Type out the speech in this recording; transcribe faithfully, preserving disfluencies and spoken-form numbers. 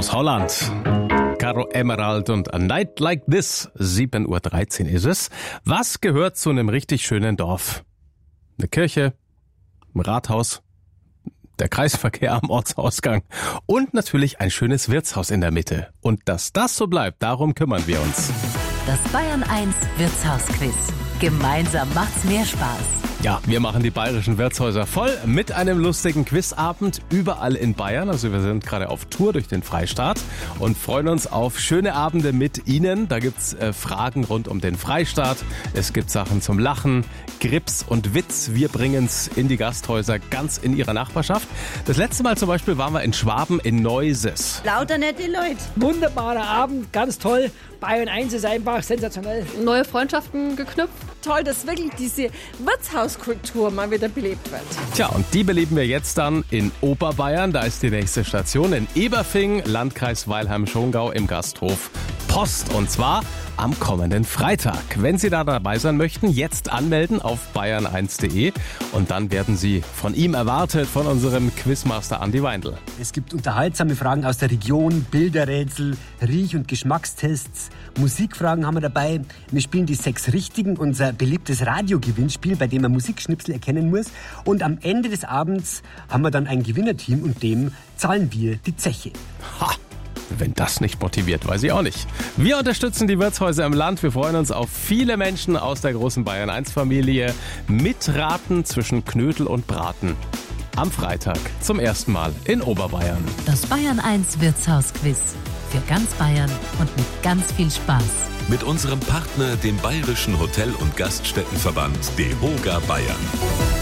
aus Holland. Caro Emerald und A Night Like This. sieben Uhr dreizehn ist es. Was gehört zu einem richtig schönen Dorf? Eine Kirche, ein Rathaus, der Kreisverkehr am Ortsausgang und natürlich ein schönes Wirtshaus in der Mitte. Und dass das so bleibt, darum kümmern wir uns. Das Bayern eins Wirtshausquiz. Gemeinsam macht's mehr Spaß. Ja, wir machen die bayerischen Wirtshäuser voll mit einem lustigen Quizabend überall in Bayern. Also wir sind gerade auf Tour durch den Freistaat und freuen uns auf schöne Abende mit Ihnen. Da gibt's äh, Fragen rund um den Freistaat. Es gibt Sachen zum Lachen, Grips und Witz. Wir bringen's in die Gasthäuser ganz in Ihrer Nachbarschaft. Das letzte Mal zum Beispiel waren wir in Schwaben in Neuses. Lauter nette Leute. Wunderbarer Abend, ganz toll. Bayern eins ist einfach sensationell. Neue Freundschaften geknüpft. Toll, dass wirklich diese Wirtshauskultur mal wieder belebt wird. Tja, und die beleben wir jetzt dann in Oberbayern. Da ist die nächste Station in Eberfing, Landkreis Weilheim-Schongau im Gasthof Post. Und zwar am kommenden Freitag. Wenn Sie da dabei sein möchten, jetzt anmelden auf bayern eins punkt de und dann werden Sie von ihm erwartet, von unserem Quizmaster Andi Weindl. Es gibt unterhaltsame Fragen aus der Region, Bilderrätsel, Riech- und Geschmackstests, Musikfragen haben wir dabei. Wir spielen die sechs Richtigen, unser beliebtes Radiogewinnspiel, bei dem man Musikschnipsel erkennen muss. Und am Ende des Abends haben wir dann ein Gewinnerteam und dem zahlen wir die Zeche. Ha! Wenn das nicht motiviert, weiß ich auch nicht. Wir unterstützen die Wirtshäuser im Land. Wir freuen uns auf viele Menschen aus der großen Bayern eins Familie. Mitraten zwischen Knödel und Braten. Am Freitag zum ersten Mal in Oberbayern. Das Bayern eins Wirtshausquiz. Für ganz Bayern und mit ganz viel Spaß. Mit unserem Partner, dem Bayerischen Hotel- und Gaststättenverband DEHOGA Bayern.